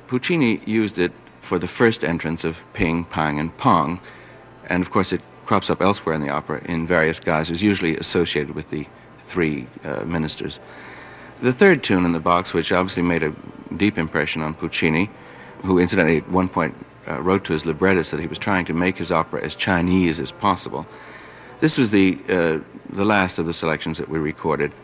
Puccini used it for the first entrance of Ping, Pang, and Pong, and of course it crops up elsewhere in the opera in various guises, usually associated with the three ministers. The third tune in the box, which obviously made a deep impression on Puccini, who incidentally at one point wrote to his librettist that he was trying to make his opera as Chinese as possible. This was the last of the selections that we recorded.